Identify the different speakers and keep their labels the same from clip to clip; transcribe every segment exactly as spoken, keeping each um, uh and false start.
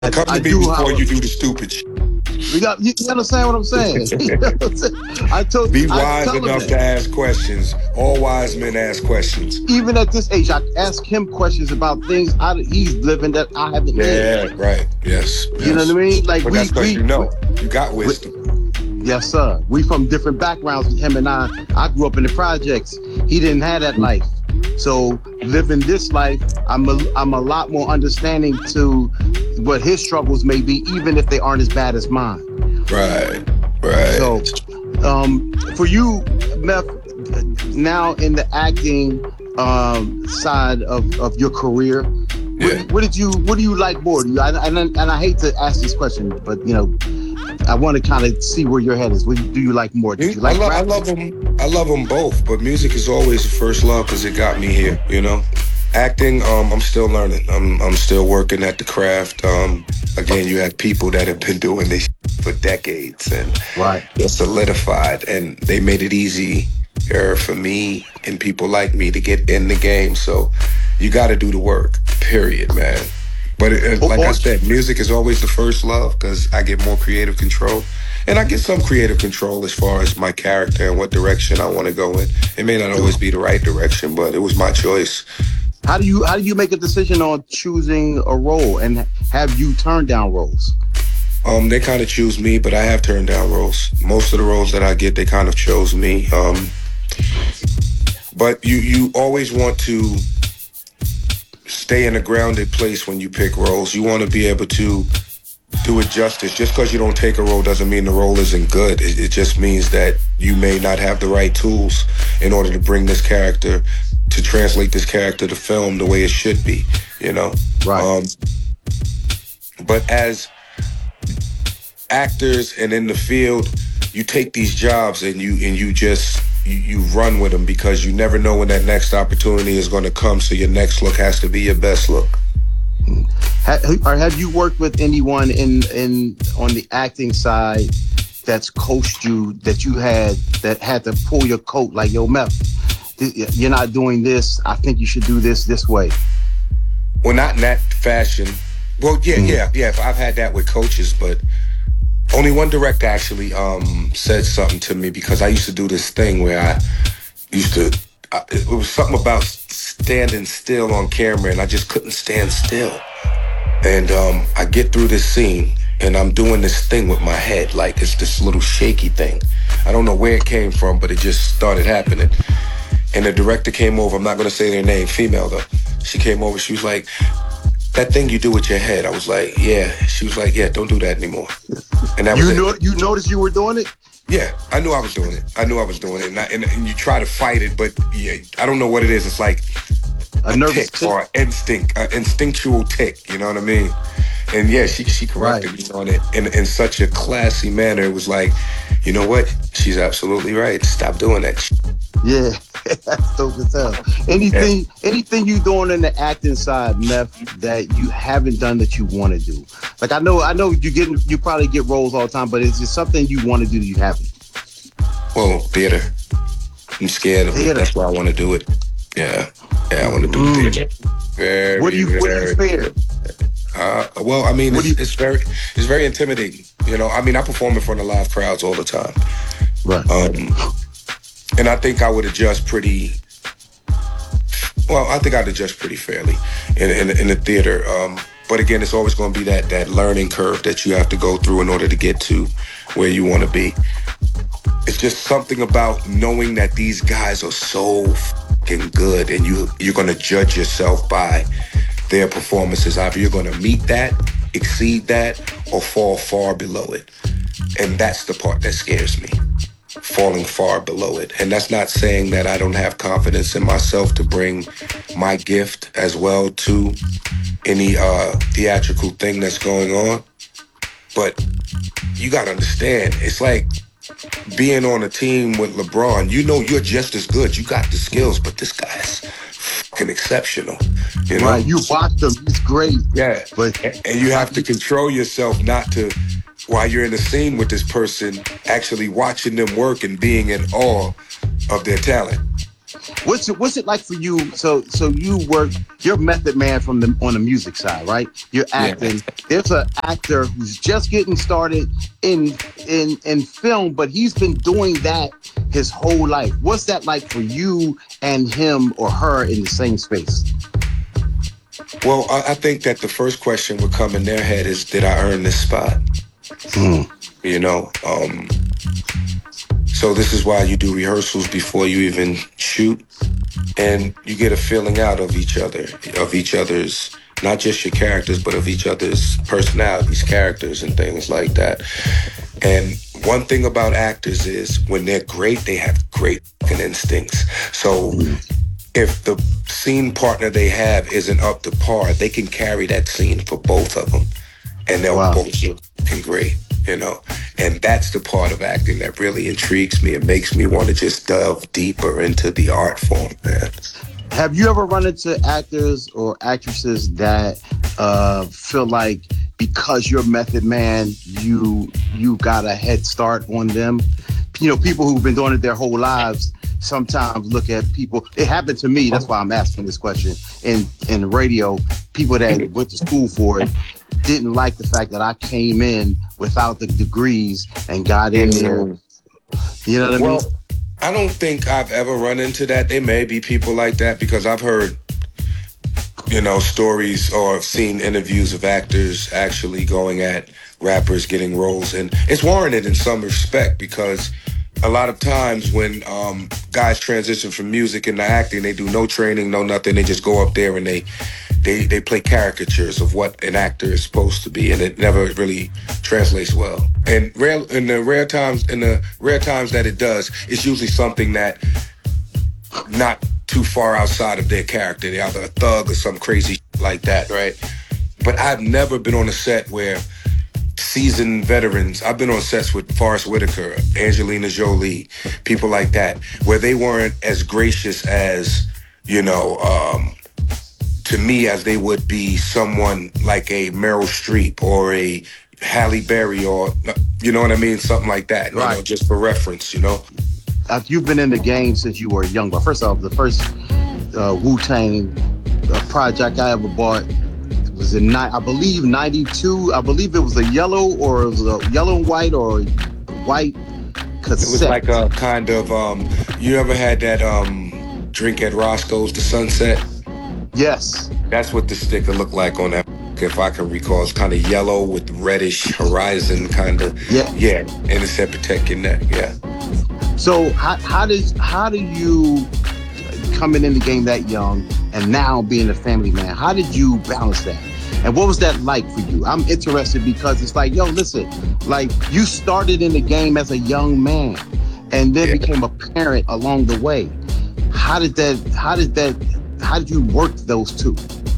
Speaker 1: I,
Speaker 2: Come
Speaker 1: I
Speaker 2: to me
Speaker 1: do,
Speaker 2: before you
Speaker 1: however.
Speaker 2: do the stupid shit.
Speaker 1: You got you, you understand what I'm saying? You know what I'm saying? I told
Speaker 2: Be
Speaker 1: I
Speaker 2: wise
Speaker 1: tell him
Speaker 2: enough to
Speaker 1: that.
Speaker 2: ask questions. All wise men ask questions.
Speaker 1: Even at this age, I ask him questions about things I, he's living that I haven't lived.
Speaker 2: Yeah, right. Yes,
Speaker 1: You know what I
Speaker 2: yes.
Speaker 1: mean? Like
Speaker 2: But that's
Speaker 1: we
Speaker 2: because
Speaker 1: we,
Speaker 2: you
Speaker 1: we,
Speaker 2: know. You got
Speaker 1: we
Speaker 2: wisdom.
Speaker 1: yes sir. We from different backgrounds. Him and I. I grew up in the projects. He didn't have that life. So living this life, I'm a, I'm a lot more understanding to what his struggles may be, even if they aren't as bad as mine.
Speaker 2: Right, right.
Speaker 1: So, um, for you, Meth, now in the acting um, side of, of your career, what,
Speaker 2: Yeah.
Speaker 1: what did you what do you like more? Do you, and, and, and I hate to ask this question, but you know, I want to kind of see where your head is. What do you like more? Did
Speaker 2: Me-
Speaker 1: you
Speaker 2: I
Speaker 1: like
Speaker 2: love, I
Speaker 1: rapping?
Speaker 2: love them. I love them both. But music is always the first love because it got me here. You know, acting. Um, I'm still learning. I'm, I'm still working at the craft. Um, again, you have people that have been doing this for decades and
Speaker 1: Right.
Speaker 2: they're solidified, and they made it easy for me and people like me to get in the game. So you got to do the work. Period, man. But it,
Speaker 1: Or,
Speaker 2: like I
Speaker 1: or
Speaker 2: said, music is always the first love because I get more creative control. And I get some creative control as far as my character and what direction I want to go in. It may not always be the right direction, but it was my choice.
Speaker 1: how do you how do you make a decision on choosing a role, and have you turned down roles?
Speaker 2: Um, they kind of choose me, but I have turned down roles. Most of the roles that I get, they kind of chose me. Um, but you you always want to stay in a grounded place when you pick roles. You want to be able to do it justice. Just because you don't take a role doesn't mean the role isn't good. It, it just means that you may not have the right tools in order to bring this character, to translate this character to film the way it should be, you know?
Speaker 1: Right.
Speaker 2: Um, but as actors and in the field, you take these jobs and you and you just you, you run with them because you never know when that next opportunity is going to come. So your next look has to be your best look.
Speaker 1: Ha- or have you worked with anyone in in on the acting side that's coached you, that you had that had to pull your coat like, yo, Meth, th- you're not doing this. I think you should do this this way.
Speaker 2: Well, not in that fashion. Well, yeah,
Speaker 1: Mm.
Speaker 2: yeah, yeah. I've had that with coaches, but only one director actually um, said something to me because I used to do this thing where I used to. I, it was something about standing still on camera, and I just couldn't stand still. And um, I get through this scene, and I'm doing this thing with my head, like it's this little shaky thing. I don't know where it came from, but it just started happening. And the director came over. I'm not gonna say their name, female though. She came over. She was like, "That thing you do with your head." I was like, "Yeah." She was like, "Yeah, don't do that anymore." And that was
Speaker 1: You
Speaker 2: it.
Speaker 1: know, you noticed you were doing it.
Speaker 2: Yeah, I knew I was doing it. I knew I was doing it, and, I, and, and you try to fight it, but yeah, I don't know what it is. It's like
Speaker 1: A
Speaker 2: a
Speaker 1: nervous
Speaker 2: tick
Speaker 1: tick.
Speaker 2: or an instinct, an instinctual tick. You know what I mean? And yeah, she she
Speaker 1: Right.
Speaker 2: corrected me on it in in such a classy manner. It was like, you know what? She's absolutely right. Stop doing that.
Speaker 1: Yeah, that's dope as hell.
Speaker 2: Yeah.
Speaker 1: Anything, anything you doing in the acting side, Meth, that you haven't done that you want to do? Like I know, I know you get, you probably get roles all the time, but is it something you want to do that you haven't?
Speaker 2: Well, theater. I'm scared of it.
Speaker 1: Theater.
Speaker 2: That's why I want to do it. Yeah. Yeah, I want to do
Speaker 1: Mm.
Speaker 2: theater. Very,
Speaker 1: What do you, what do you
Speaker 2: very.
Speaker 1: fear?
Speaker 2: Uh, well, I mean,
Speaker 1: What do
Speaker 2: it's,
Speaker 1: you?
Speaker 2: it's very, it's very intimidating. You know, I mean, I perform in front of live crowds all the time,
Speaker 1: Right.
Speaker 2: um, and I think I would adjust pretty. Well, I think I'd adjust pretty fairly in in, in the theater. Um, but again, it's always going to be that that learning curve that you have to go through in order to get to where you want to be. It's just something about knowing that these guys are so fucking good, and you you're going to judge yourself by their performances. Either you're going to meet that, exceed that, or fall far below it. And that's the part that scares me, falling far below it. And that's not saying that I don't have confidence in myself to bring my gift as well to any uh, theatrical thing that's going on. But you got to understand, it's like being on a team with LeBron. You know you're just as good. You got the skills, but this guy's fucking exceptional, you know?
Speaker 1: Right. You watched him. He's great.
Speaker 2: Yeah.
Speaker 1: But
Speaker 2: And you have to control yourself not to, while you're in a scene with this person, actually watching them work and being in awe of their talent.
Speaker 1: What's it, what's it like for you? So so you work, you're Method Man from the on the music side, right? You're acting. Yeah. There's an actor who's just getting started in in in film, but he's been doing that his whole life. What's that like for you and him or her in the same space?
Speaker 2: Well, I, I think that the first question would come in their head is, did I earn this spot? Mm. You know, um, so this is why you do rehearsals before you even shoot, and you get a feeling out of each other, of each other's, not just your characters, but of each other's personalities, characters, and things like that. And one thing about actors is when they're great, they have great instincts. So if the scene partner they have isn't up to par, they can carry that scene for both of them, and they'll wow. both look great. You know, and that's the part of acting that really intrigues me and makes me want to just delve deeper into the art form, man.
Speaker 1: Have you ever run into actors or actresses that uh, feel like because you're Method Man, you you got a head start on them? You know, people who've been doing it their whole lives sometimes look at people. It happened to me. That's why I'm asking this question. In in radio, people that went to school for it didn't like the fact that I came in without the degrees and got in there. You know what I
Speaker 2: well,
Speaker 1: mean?
Speaker 2: I don't think I've ever run into that. There may be people like that because I've heard, you know, stories or seen interviews of actors actually going at rappers getting roles. And it's warranted in some respect because a lot of times when um, guys transition from music into acting, they do no training, no nothing. They just go up there and they They they play caricatures of what an actor is supposed to be, and it never really translates well. And rare in the rare times in the rare times that it does, it's usually something that not too far outside of their character. They're either a thug or some crazy like that, right? But I've never been on a set where seasoned veterans. I've been on sets with Forrest Whitaker, Angelina Jolie, people like that, where they weren't as gracious as, you know. Um, to me as they would be someone like a Meryl Streep or a Halle Berry or, you know what I mean? Something like that, right. You know, just for reference, you know?
Speaker 1: Uh, you've been in the game since you were young. But first off, the first uh, Wu-Tang uh, project I ever bought was in, ni- I believe, ninety-two. I believe it was a yellow or it was a yellow and white or white cassette.
Speaker 2: It was like a kind of, um, you ever had that um, drink at Roscoe's, the Sunset?
Speaker 1: Yes.
Speaker 2: That's what the sticker looked like on that, if I can recall. It's kind of yellow with reddish horizon, kind of.
Speaker 1: Yeah.
Speaker 2: Yeah, and it said protect your neck, yeah.
Speaker 1: So how, how, does, how do you, coming in the game that young and now being a family man, how did you balance that? And what was that like for you? I'm interested because it's like, yo, listen, like you started in the game as a young man and then yeah. became a parent along the way. How did that, how did that, How did you work those two?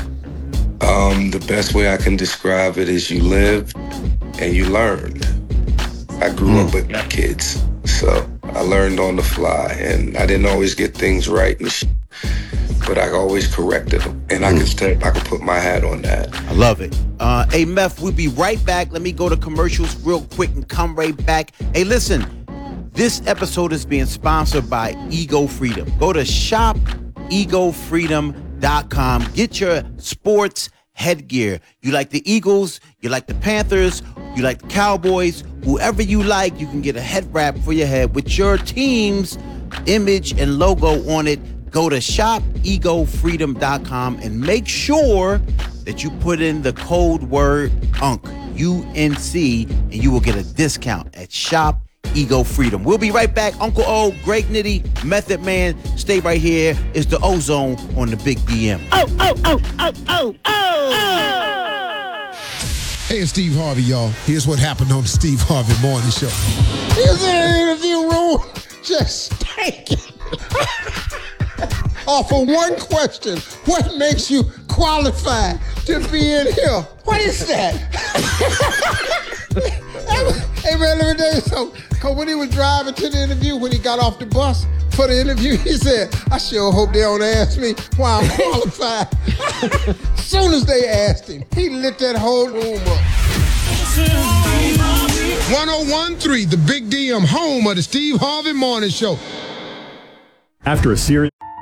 Speaker 2: Um, the best way I can describe it is you lived and you learned. I grew mm. up with my kids, so I learned on the fly, and I didn't always get things right, and shit, but I always corrected them, and mm. I can step, I can put my hat on that.
Speaker 3: I love it. Uh, hey, Meth, we'll be right back. Let me go to commercials real quick and come right back. Hey, listen, this episode is being sponsored by Ego Freedom. Go to shop ego freedom dot com. Get your sports headgear. You like the Eagles, you like the Panthers, you like the Cowboys, whoever you like, you can get a head wrap for your head with your team's image and logo on it. Go to shop ego freedom dot com and make sure that you put in the code word U N C, U N C, and you will get a discount at Shop Ego Freedom. We'll be right back. Uncle O, Greg Nitty, Method Man. Stay right here. It's the Ozone on the Big D M.
Speaker 4: Oh, oh, oh, oh, oh, oh.
Speaker 5: Hey, it's Steve Harvey, y'all. Here's what happened on the Steve Harvey Morning Show. He was in an interview room just stinking. Off of one question, what makes you qualified to be in here? What is that? Hey, man, let me tell you something. Because when he was driving to the interview, when he got off the bus for the interview, he said, I sure hope they don't ask me why I'm qualified. As soon as they asked him, he lit that whole room up. one oh one point three, the Big D M, home of the Steve Harvey Morning Show.
Speaker 6: After a series...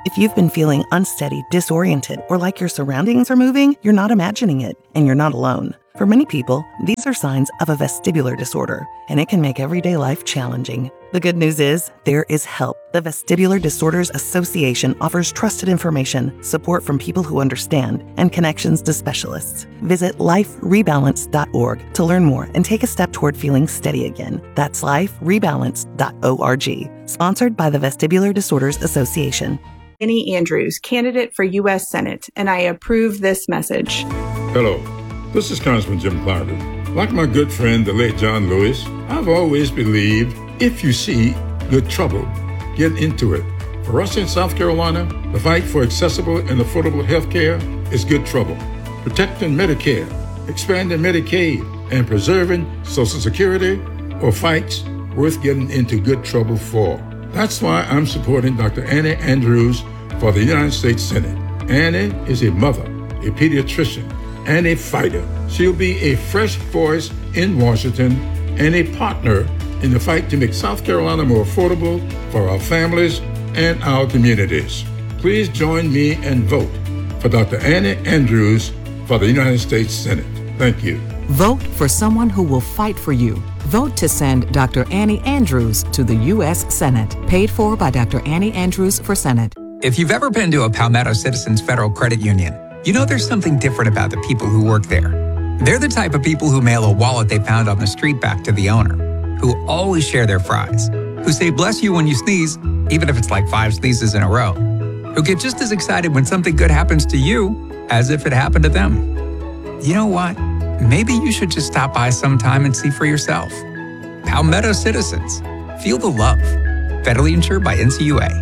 Speaker 6: If you've been feeling unsteady, disoriented, or like your surroundings are moving, you're not imagining it, and you're not alone. For many people, these are signs of a vestibular disorder, and it can make everyday life challenging. The good news is, there is help. The Vestibular Disorders Association offers trusted information, support from people who understand, and connections to specialists. Visit life rebalance dot org to learn more and take a step toward feeling steady again. That's life rebalance dot org. Sponsored by the Vestibular Disorders Association.
Speaker 7: Annie Andrews, candidate for U S Senate, and I approve this message.
Speaker 8: Hello, this is Congressman Jim Clark. Like my good friend, the late John Lewis, I've always believed if you see good trouble, get into it. For us in South Carolina, the fight for accessible and affordable health care is good trouble. Protecting Medicare, expanding Medicaid, and preserving Social Security are fights worth getting into good trouble for. That's why I'm supporting Doctor Annie Andrews for the United States Senate. Annie is a mother, a pediatrician, and a fighter. She'll be a fresh voice in Washington and a partner in the fight to make South Carolina more affordable for our families and our communities. Please join me and vote for Doctor Annie Andrews for the United States Senate. Thank you.
Speaker 9: Vote for someone who will fight for you. Vote to send Doctor Annie Andrews to the U S Senate. Paid for by Doctor Annie Andrews for Senate.
Speaker 10: If you've ever been to a Palmetto Citizens Federal Credit Union, you know there's something different about the people who work there. They're the type of people who mail a wallet they found on the street back to the owner, who always share their fries, who say bless you when you sneeze, even if it's like five sneezes in a row, who get just as excited when something good happens to you as if it happened to them. You know what? Maybe you should just stop by sometime and see for yourself. Palmetto Citizens. Feel the love. Federally insured by N C U A.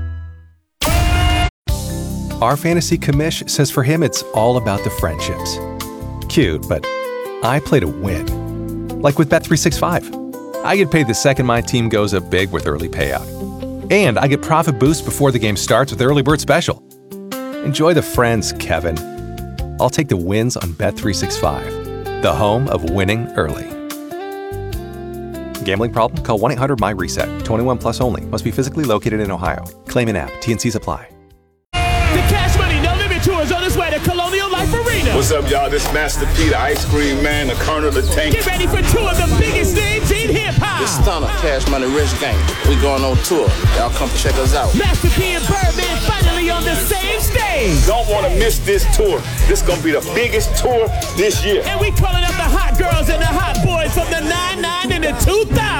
Speaker 11: Our fantasy commish says for him it's all about the friendships. Cute, but I play to win. Like with Bet three sixty-five. I get paid the second my team goes up big with early payout. And I get profit boost before the game starts with Early Bird Special. Enjoy the friends, Kevin. I'll take the wins on Bet three sixty-five, the home of winning early. Gambling problem? Call one eight hundred M Y reset. twenty-one plus only. Must be physically located in Ohio. Claim an app. T N Cs apply.
Speaker 4: The Cash Money No Limit Tour is on its way to Colonial Life Arena.
Speaker 12: What's up, y'all? This Master P, the Ice Cream Man, the Colonel, the Tank.
Speaker 4: Get ready for two of the biggest names in hip-hop.
Speaker 13: This is Stunner, Cash Money Rich Gang. We going on tour. Y'all come check us out.
Speaker 4: Master P and Birdman finally on the same stage.
Speaker 12: Don't want to miss this tour. This going to be the biggest tour this year.
Speaker 4: And we calling up the hot girls and the hot boys from the nine nine and the two thousand.